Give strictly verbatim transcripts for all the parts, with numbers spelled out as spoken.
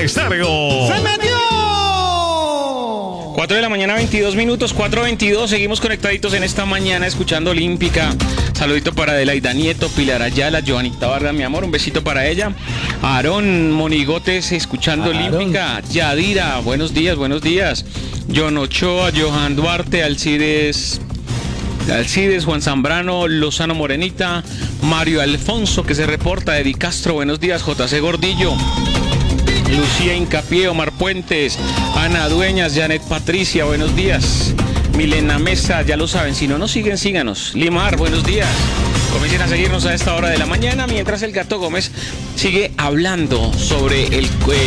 Estéreo. ¡Se metió! cuatro de la mañana, veintidós minutos, cuatro veintidós. Seguimos conectaditos en esta mañana escuchando Olímpica. Saludito para Adelaida Nieto, Pilar Ayala, Joanita Vargas, mi amor, un besito para ella. Aarón Monigotes escuchando Aarón. Olímpica. Yadira, buenos días, buenos días. John Ochoa, Johan Duarte, Alcides... Alcides, Juan Zambrano, Lozano Morenita, Mario Alfonso que se reporta, Eddie Castro, buenos días, J C Gordillo, Lucía Incapié, Omar Puentes, Ana Dueñas, Janet Patricia, buenos días, Milena Mesa, ya lo saben, si no nos siguen, síganos. Limar, buenos días. Comiencen a seguirnos a esta hora de la mañana, mientras el Gato Gómez sigue hablando sobre el,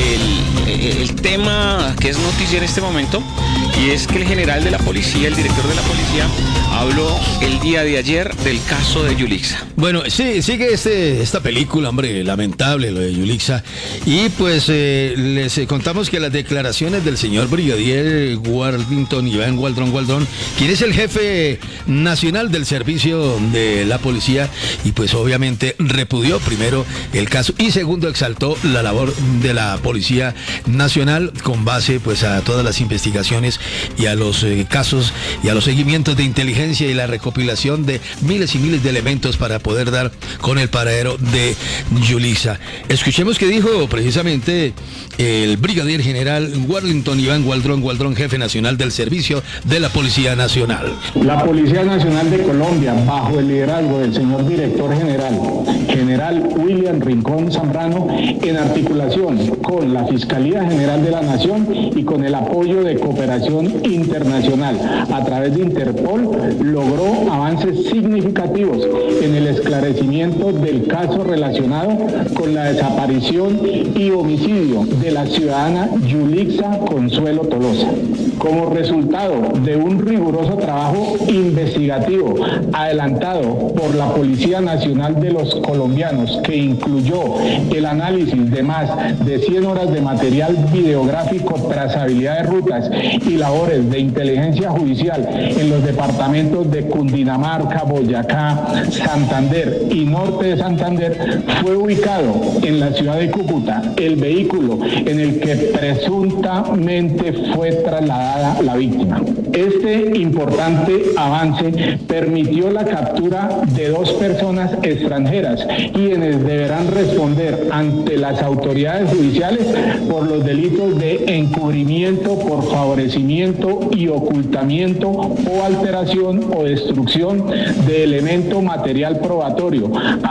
el, el tema que es noticia en este momento, y es que el general de la policía, el director de la policía, habló el día de ayer del caso de Yulixa. Bueno, sí, sigue este, esta película, hombre, lamentable lo de Yulixa. Y pues eh, les eh, contamos que las declaraciones del señor brigadier Warlington Iván Gualdrón Gualdrón, quien es el jefe nacional del servicio de la policía, y pues obviamente repudió primero el caso y segundo exaltó la labor de la Policía Nacional con base pues a todas las investigaciones y a los eh, casos y a los seguimientos de inteligencia y la recopilación de miles y miles de elementos para poder dar con el paradero de Yulixa. Escuchemos qué dijo precisamente el brigadier general Warlington Iván Gualdrón Gualdrón, jefe nacional del servicio de la Policía Nacional. La Policía Nacional de Colombia, bajo el liderazgo del señor director general, general William Rincón Zambrano, en articulación con la Fiscalía General de la Nación y con el apoyo de cooperación internacional a través de Interpol, logró avances significativos en el esclarecimiento del caso relacionado con la desaparición y homicidio de la ciudadana Yulixa Consuelo Tolosa. Como resultado de un riguroso trabajo investigativo adelantado por la Policía Nacional de los Colombianos, que incluyó el análisis de más de cien horas de material videográfico, trazabilidad de rutas y labores de inteligencia judicial en los departamentos de Cundinamarca, Boyacá, Santander y norte de Santander, fue ubicado en la ciudad de Cúcuta el vehículo en el que presuntamente fue trasladada la víctima. Este importante avance permitió la captura de dos personas extranjeras, quienes deberán responder ante las autoridades judiciales por los delitos de encubrimiento por favorecimiento y ocultamiento o alteración o destrucción de elemento material probatorio,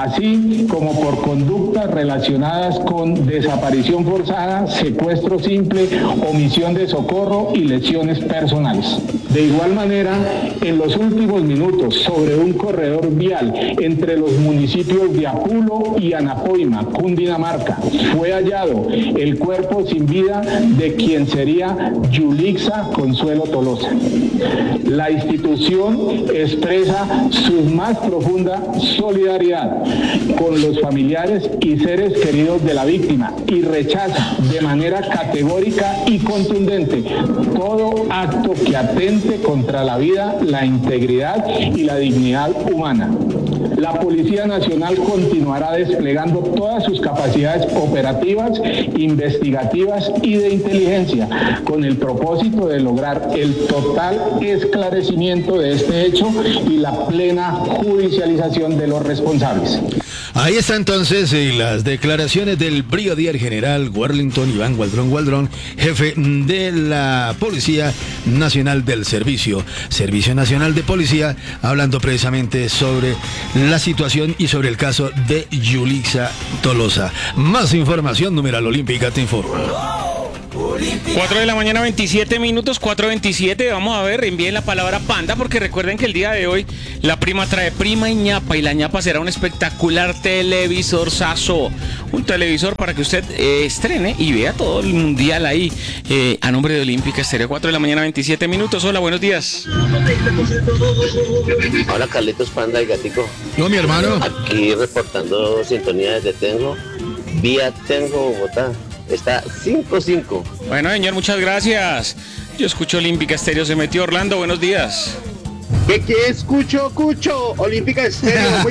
así como por conductas relacionadas con desaparición forzada, secuestro simple, omisión de socorro y lesiones personales. De igual manera, en los últimos minutos, sobre un corredor vial entre los municipios de Apulo y Anapoima, Cundinamarca, fue hallado el cuerpo sin vida de quien sería Yulixa Consuelo Tolosa. La institución expresa su más profunda solidaridad con los familiares y seres queridos de la víctima y rechaza de manera categórica y contundente todo acto que atente contra la vida, la integridad y la dignidad humana. La Policía Nacional continuará desplegando todas sus capacidades operativas, investigativas y de inteligencia con el propósito de lograr el total esclarecimiento de este hecho y la plena judicialización de los responsables. Ahí está entonces eh, las declaraciones del brigadier general Warlington Iván Gualdrón Gualdrón, jefe de la Policía Nacional del Servicio, Servicio Nacional de Policía, hablando precisamente sobre la situación y sobre el caso de Yulixa Tolosa. Más información, numeral Olímpica te informa. cuatro de la mañana, veintisiete minutos, cuatro veintisiete. Vamos a ver, envíen la palabra panda, porque recuerden que el día de hoy la prima trae prima y ñapa, y la ñapa será un espectacular televisorzazo. Un televisor para que usted eh, estrene y vea todo el mundial ahí, eh, a nombre de Olímpica Estéreo. Cuatro de la mañana, veintisiete minutos. Hola, buenos días. Hola, Carlitos, Panda y Gatico. No, mi hermano. Aquí reportando sintonía desde Tengo, vía Tengo, Bogotá. Está cinco cinco. Bueno, señor, muchas gracias. Yo escucho Olímpica Estéreo, se metió Orlando, buenos días. ¿Qué, qué escucho, Cucho? Olímpica Estéreo, muy